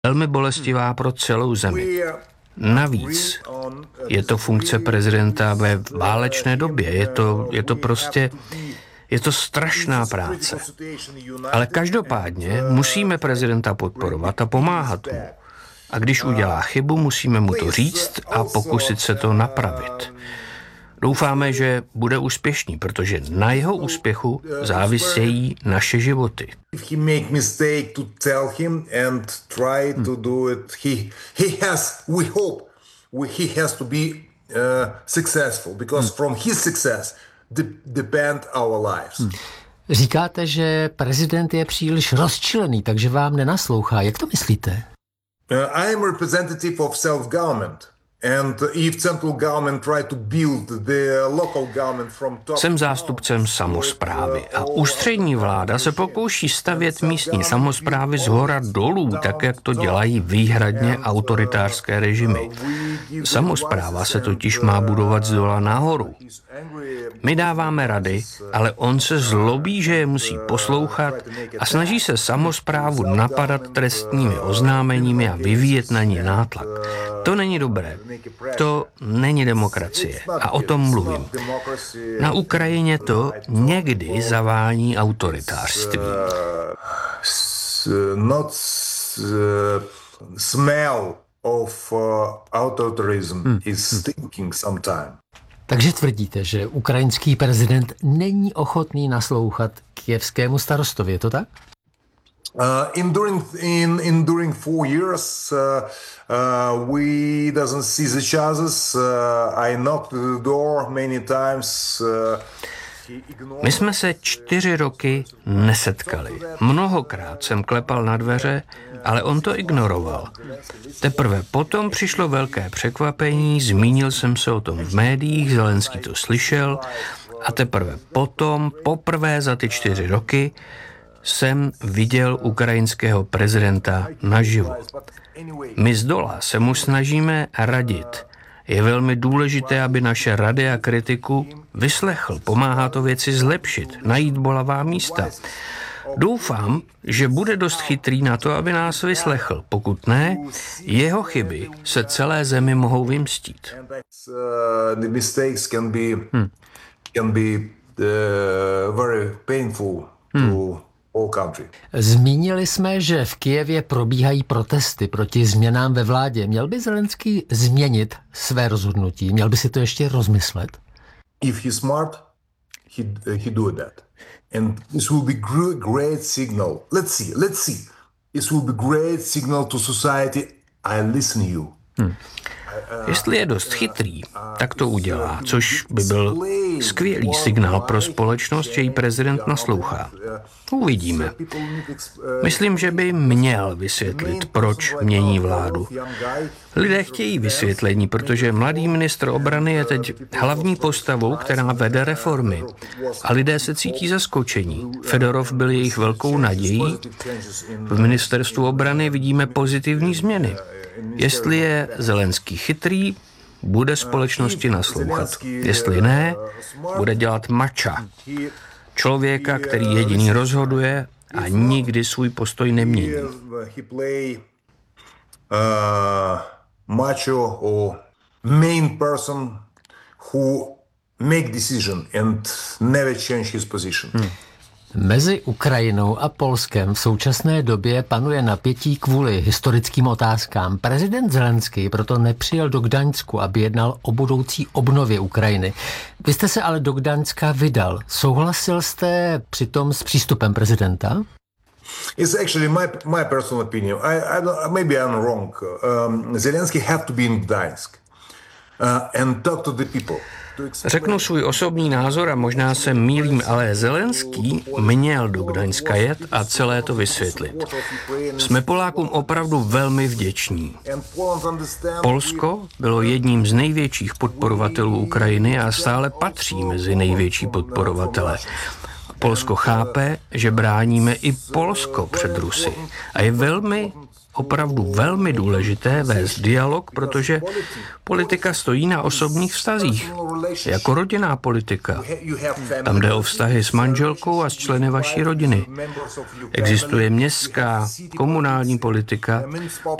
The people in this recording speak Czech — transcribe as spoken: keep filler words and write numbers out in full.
velmi bolestivá pro celou zemi. Navíc je to funkce prezidenta ve válečné době. Je to, je to prostě, je to strašná práce. Ale každopádně musíme prezidenta podporovat a pomáhat mu. A když udělá chybu, musíme mu to říct a pokusit se to napravit. Doufáme, že bude úspěšný, protože na jeho úspěchu závisejí naše životy. If he make mistake, to tell him and try to do it. He he has, we hope, we, he has to be uh, successful because from his success de- depend our lives. Hmm. Říkáte, že prezident je příliš rozčilený, takže vám nenaslouchá. Jak to myslíte? Uh, I am representative of self-government. And if central government try to build the local government from top. Jsem zástupcem samosprávy a ústřední vláda se pokouší stavět místní samosprávy zhora dolů, tak jak to dělají výhradně autoritářské režimy. Samospráva se totiž má budovat zdola nahoru. My dáváme rady, ale on se zlobí, že je musí poslouchat a snaží se samosprávu napadat trestními oznámeními a vyvíjet na ní nátlak. To není dobré. To není demokracie. A o tom mluvím. Na Ukrajině to někdy zavání autoritářství. Not smell of autoritarism is stinking sometime. Takže tvrdíte, že ukrajinský prezident není ochotný naslouchat kyjevskému starostovi, je to tak? Uh, in during in in during four years, uh, uh, we doesn't see each others. Uh, I knocked the door many times. Uh, My jsme se čtyři roky nesetkali. Mnohokrát jsem klepal na dveře, ale on to ignoroval. Teprve potom přišlo velké překvapení, zmínil jsem se o tom v médiích, Zelenský to slyšel a teprve potom, poprvé za ty čtyři roky, jsem viděl ukrajinského prezidenta naživo. My z dola se mu snažíme radit. Je velmi důležité, aby naše rady a kritiku vyslechl. Pomáhá to věci zlepšit, najít bolavá místa. Doufám, že bude dost chytrý na to, aby nás vyslechl. Pokud ne, jeho chyby se celé zemi mohou vymstít. Hmm. Hmm. Zmínili jsme, že v Kyjevě probíhají protesty proti změnám ve vládě. Měl by Zelenský změnit své rozhodnutí? Měl by si to ještě rozmyslet? If he's smart, he he do that. And this will be great signal. Let's see, let's see. This will be great signal to society. I listen you. Hmm. Jestli je dost chytrý, tak to udělá, což by byl skvělý signál pro společnost, že jí prezident naslouchá. Uvidíme. Myslím, že by měl vysvětlit, proč mění vládu. Lidé chtějí vysvětlení, protože mladý ministr obrany je teď hlavní postavou, která vede reformy. A lidé se cítí zaskočení. Fedorov byl jejich velkou nadějí. V ministerstvu obrany vidíme pozitivní změny. Jestli je Zelenský chytrý, bude společnosti naslouchat. Jestli ne, bude dělat mača. Člověka, který jediný rozhoduje a nikdy svůj postoj nemění. Macho or main person who make decision and never change his position. Hmm. Mezi Ukrajinou a Polskem v současné době panuje napětí kvůli historickým otázkám. Prezident Zelenský proto nepřijel do Gdaňsku, aby jednal o budoucí obnově Ukrajiny. Vy jste se ale do Gdaňska vydal. Souhlasil jste přitom s přístupem prezidenta? It's actually my my personal opinion. I, I don't, maybe I'm wrong. Um, Zelensky have to be in Gdaňsk uh, and talk to the people. Řeknu svůj osobní názor a možná se mýlím, ale Zelenský měl do Gdaňska jet a celé to vysvětlit. Jsme Polákům opravdu velmi vděční. Polsko bylo jedním z největších podporovatelů Ukrajiny a stále patří mezi největší podporovatele. Polsko chápe, že bráníme i Polsko před Rusy a je velmi opravdu velmi důležité vést dialog, protože politika stojí na osobních vztazích, jako rodinná politika. Tam jde o vztahy s manželkou a s členy vaší rodiny. Existuje městská, komunální politika,